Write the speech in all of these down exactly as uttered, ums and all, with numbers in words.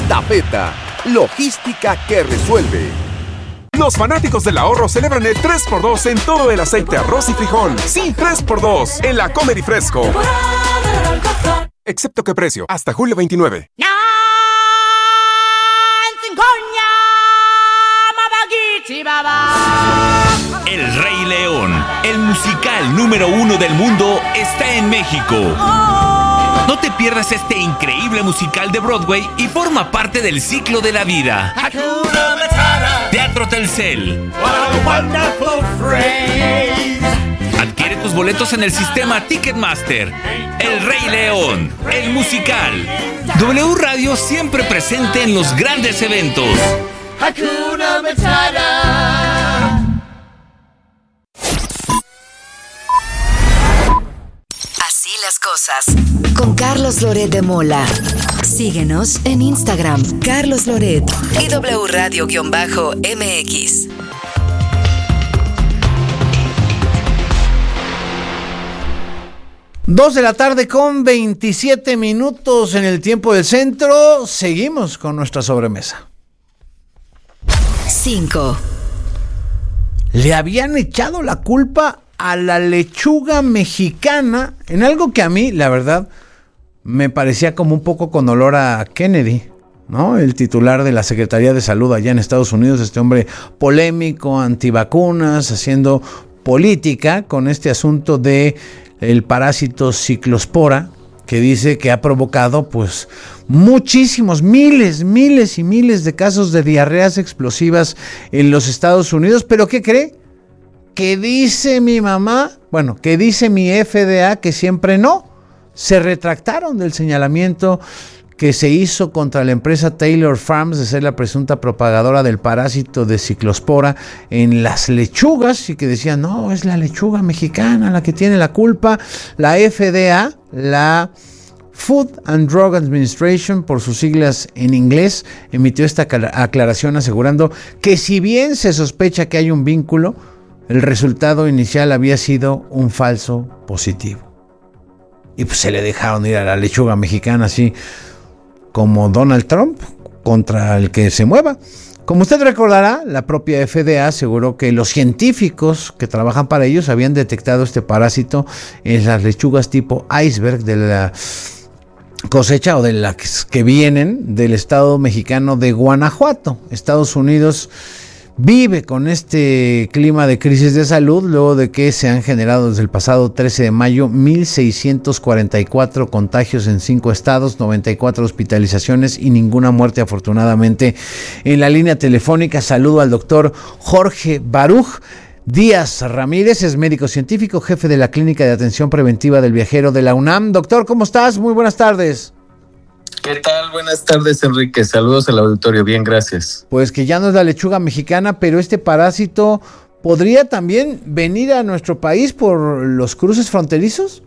Estafeta, logística que resuelve. Los fanáticos del ahorro celebran el tres por dos en todo el aceite, arroz y frijol. Sí, tres por dos en la Comer y Fresco. Excepto que precio, hasta julio veintinueve. El Rey León, el musical número uno del mundo, está en México. No te pierdas este increíble musical de Broadway y forma parte del ciclo de la vida. Teatro Telcel. Adquiere tus boletos en el sistema Ticketmaster. El Rey León, el musical. W Radio siempre presente en los grandes eventos. Hakuna Matata. Así las cosas. Con Carlos Loret de Mola. Síguenos en Instagram, Carlos Loret y W Radio-M X. Dos de la tarde con veintisiete minutos en el tiempo del centro. Seguimos con nuestra sobremesa. cinco. Le habían echado la culpa a la lechuga mexicana en algo que a mí, la verdad, me parecía como un poco con olor a Kennedy, ¿no? El titular de la Secretaría de Salud allá en Estados Unidos, este hombre polémico, antivacunas, haciendo política con este asunto de el parásito ciclospora, que dice que ha provocado pues muchísimos, miles, miles y miles de casos de diarreas explosivas en los Estados Unidos. ¿Pero qué cree? Que dice mi mamá, bueno, que dice mi F D A que siempre no. Se retractaron del señalamiento que se hizo contra la empresa Taylor Farms de ser la presunta propagadora del parásito de ciclospora en las lechugas, y que decían, no, es la lechuga mexicana la que tiene la culpa. La F D A, la Food and Drug Administration, por sus siglas en inglés, emitió esta aclaración asegurando que si bien se sospecha que hay un vínculo, el resultado inicial había sido un falso positivo. Y pues se le dejaron ir a la lechuga mexicana así como Donald Trump contra el que se mueva. Como usted recordará, la propia F D A aseguró que los científicos que trabajan para ellos habían detectado este parásito en las lechugas tipo iceberg de la cosecha o de las que vienen del estado mexicano de Guanajuato. Estados Unidos vive con este clima de crisis de salud luego de que se han generado desde el pasado trece de mayo mil seiscientos cuarenta y cuatro contagios en cinco estados, noventa y cuatro hospitalizaciones y ninguna muerte afortunadamente. En la línea telefónica saludo al doctor Jorge Baruch Díaz Ramírez, es médico científico, jefe de la Clínica de Atención Preventiva del Viajero de la UNAM. Doctor, ¿cómo estás? Muy buenas tardes. ¿Qué tal? Buenas tardes, Enrique. Saludos al auditorio. Bien, gracias. Pues que ya no es la lechuga mexicana, pero este parásito podría también venir a nuestro país por los cruces fronterizos.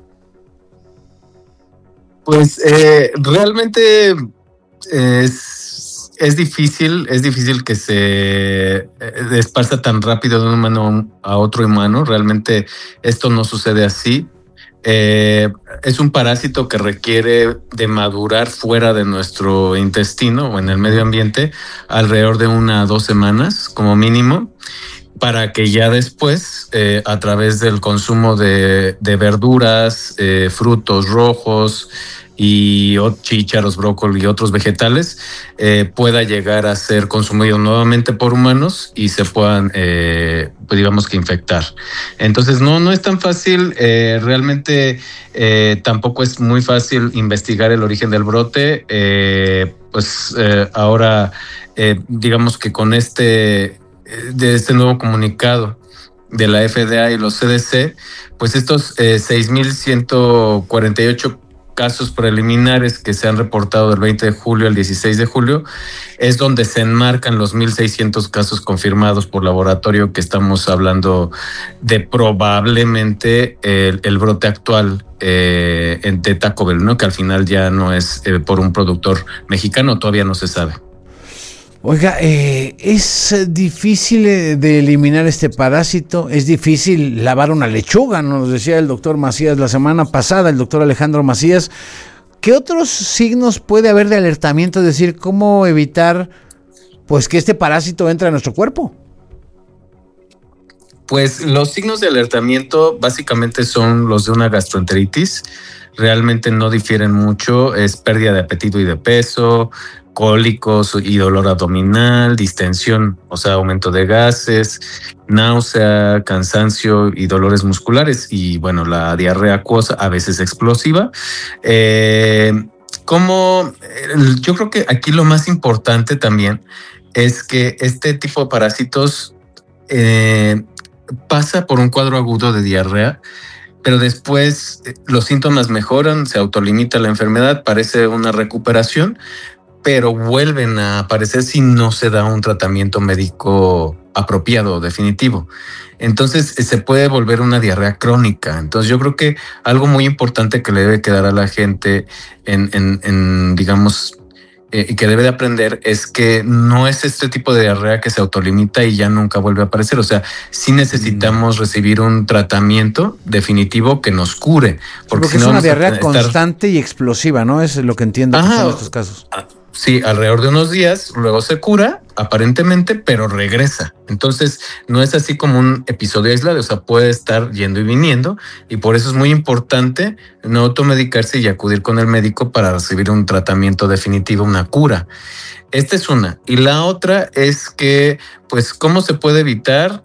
Pues eh, realmente es, es difícil, es difícil que se esparza tan rápido de un humano a otro humano. Realmente esto no sucede así. Eh, es un parásito que requiere de madurar fuera de nuestro intestino o en el medio ambiente alrededor de una o dos semanas como mínimo, para que ya después eh, a través del consumo de, de verduras, eh, frutos rojos y chícharos, brócoli y otros vegetales eh, pueda llegar a ser consumido nuevamente por humanos y se puedan, eh, pues digamos que infectar. Entonces no, no es tan fácil, eh, realmente eh, tampoco es muy fácil investigar el origen del brote. Eh, pues eh, ahora eh, digamos que con este, de este nuevo comunicado de la F D A y los C D C, pues estos eh, seis mil ciento cuarenta y ocho casos preliminares que se han reportado del veinte de julio al dieciséis de julio, es donde se enmarcan los mil seiscientos casos confirmados por laboratorio, que estamos hablando de probablemente el, el brote actual eh, de Taco Bell, ¿no? Que al final ya no es eh, por un productor mexicano, todavía no se sabe. Oiga, eh, es difícil de eliminar este parásito, es difícil lavar una lechuga, nos decía el doctor Macías la semana pasada, el doctor Alejandro Macías. ¿qué otros signos puede haber de alertamiento? Es decir, ¿cómo evitar pues que este parásito entre a nuestro cuerpo? Pues los signos de alertamiento básicamente son los de una gastroenteritis. Realmente no difieren mucho. Es pérdida de apetito y de peso, cólicos y dolor abdominal, distensión, o sea, aumento de gases, náusea, cansancio y dolores musculares. Y bueno, la diarrea acuosa, a veces explosiva. Eh, como yo creo que aquí lo más importante también es que este tipo de parásitos eh, pasa por un cuadro agudo de diarrea, pero después los síntomas mejoran, se autolimita la enfermedad, parece una recuperación, pero vuelven a aparecer si no se da un tratamiento médico apropiado, definitivo. Entonces se puede volver una diarrea crónica. Entonces yo creo que algo muy importante que le debe quedar a la gente en, en, en digamos, y eh, que debe de aprender es que no es este tipo de diarrea que se autolimita y ya nunca vuelve a aparecer. O sea, sí necesitamos mm. recibir un tratamiento definitivo que nos cure. Porque, porque si no, es una diarrea estar... constante y explosiva, ¿no? Es lo que entiendo Ajá, que son estos casos. Sí, alrededor de unos días, luego se cura, aparentemente, pero regresa. Entonces, no es así como un episodio aislado, o sea, puede estar yendo y viniendo, y por eso es muy importante no automedicarse y acudir con el médico para recibir un tratamiento definitivo, una cura. Esta es una. Y la otra es que, pues, ¿cómo se puede evitar?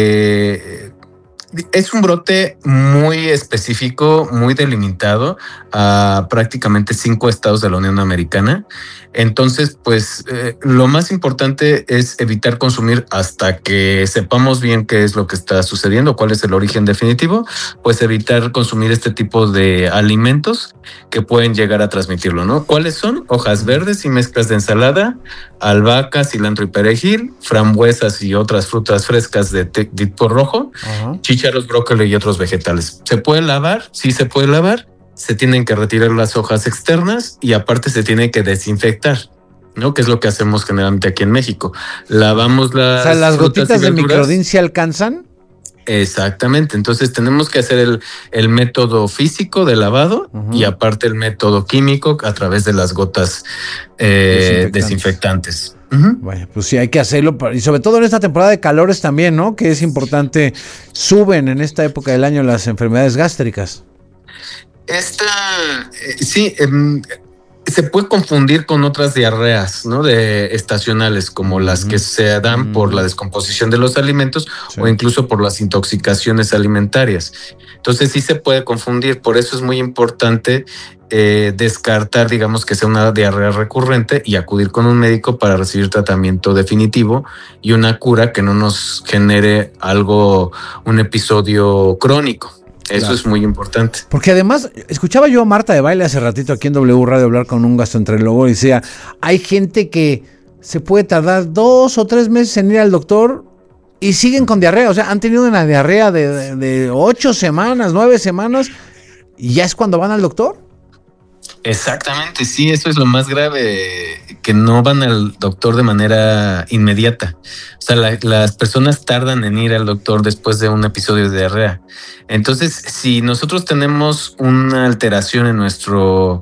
Eh, Es un brote muy específico, muy delimitado a prácticamente cinco estados de la Unión Americana. Entonces, pues eh, lo más importante es evitar consumir hasta que sepamos bien qué es lo que está sucediendo, cuál es el origen definitivo, pues evitar consumir este tipo de alimentos que pueden llegar a transmitirlo, ¿no? ¿Cuáles son? Hojas verdes y mezclas de ensalada, albahaca, cilantro y perejil, frambuesas y otras frutas frescas de tipo rojo, uh-huh. chícharos, brócoli y otros vegetales. ¿Se puede lavar? Sí se puede lavar. Se tienen que retirar las hojas externas y aparte se tiene que desinfectar, ¿no? Que es lo que hacemos generalmente aquí en México. Lavamos las... O sea, ¿las gotitas de microdin se alcanzan? Exactamente. Entonces tenemos que hacer el, el método físico de lavado uh-huh. y aparte el método químico a través de las gotas eh, desinfectantes. desinfectantes. Uh-huh. Bueno, pues sí, hay que hacerlo. Y sobre todo en esta temporada de calores también, ¿no? Que es importante. Suben en esta época del año las enfermedades gástricas. Esta, eh, sí, eh, se puede confundir con otras diarreas, ¿no? De estacionales, como las mm. que se dan mm. por la descomposición de los alimentos sí. o incluso por las intoxicaciones alimentarias. Entonces sí se puede confundir, por eso es muy importante eh, descartar, digamos, que sea una diarrea recurrente y acudir con un médico para recibir tratamiento definitivo y una cura que no nos genere algo, un episodio crónico. Eso claro. es muy importante. Porque además, escuchaba yo a Marta de Baile hace ratito aquí en W Radio hablar con un gastroenterólogo y decía, hay gente que se puede tardar dos o tres meses en ir al doctor y siguen con diarrea. O sea, han tenido una diarrea de, de, de ocho semanas, nueve semanas y ya es cuando van al doctor. Exactamente, sí, eso es lo más grave, que no van al doctor de manera inmediata. O sea, la, las personas tardan en ir al doctor después de un episodio de diarrea. Entonces, si nosotros tenemos una alteración en nuestro,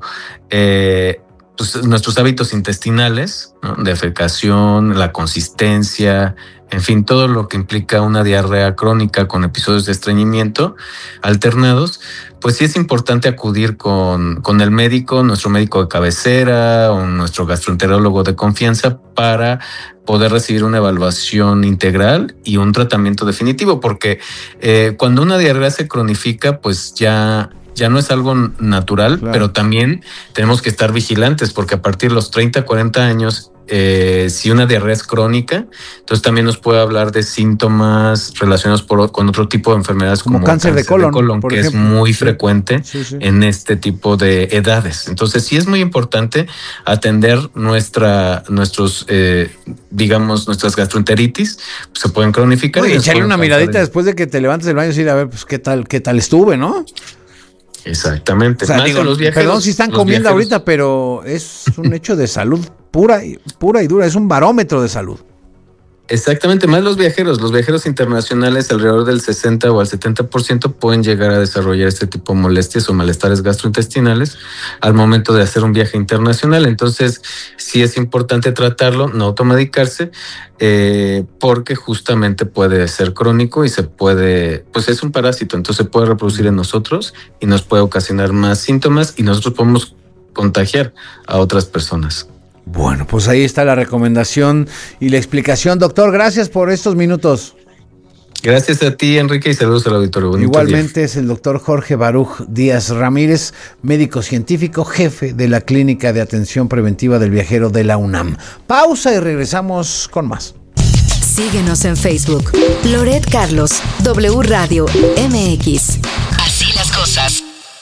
eh, pues, nuestros hábitos intestinales, ¿no? Defecación, la consistencia, en fin, todo lo que implica una diarrea crónica con episodios de estreñimiento alternados, pues sí es importante acudir con, con el médico, nuestro médico de cabecera o nuestro gastroenterólogo de confianza para poder recibir una evaluación integral y un tratamiento definitivo, porque eh, cuando una diarrea se cronifica, pues ya... ya no es algo natural, claro. pero también tenemos que estar vigilantes porque a partir de los treinta, cuarenta años, eh, si una diarrea es crónica, entonces también nos puede hablar de síntomas relacionados por, con otro tipo de enfermedades como, como cáncer, cáncer de colon, de colon que ejemplo. es muy sí. frecuente sí, sí. en este tipo de edades. Entonces sí es muy importante atender nuestra, nuestros, eh, digamos, nuestras gastroenteritis, pues, se pueden cronificar. Oye, y echarle una miradita el... después de que te levantes del baño y decir, a ver, pues qué tal, qué tal estuve, ¿no? Exactamente. O sea, digo, los viajeros, perdón si están comiendo viajeros. ahorita, pero es un hecho de salud pura y, pura y dura, es un barómetro de salud. Exactamente, más los viajeros. Los viajeros internacionales, alrededor del sesenta o al setenta por ciento, pueden llegar a desarrollar este tipo de molestias o malestares gastrointestinales al momento de hacer un viaje internacional. Entonces, sí es importante tratarlo, no automedicarse, eh, porque justamente puede ser crónico y se puede, pues es un parásito, entonces se puede reproducir en nosotros y nos puede ocasionar más síntomas y nosotros podemos contagiar a otras personas. Bueno, pues ahí está la recomendación y la explicación. Doctor, gracias por estos minutos. Gracias a ti, Enrique, y saludos al auditorio. Bonito Igualmente día. es el doctor Jorge Baruch Díaz Ramírez, médico científico, jefe de la Clínica de Atención Preventiva del Viajero de la UNAM. Pausa y regresamos con más. Síguenos en Facebook. Loret Carlos, W Radio M X. Así las cosas.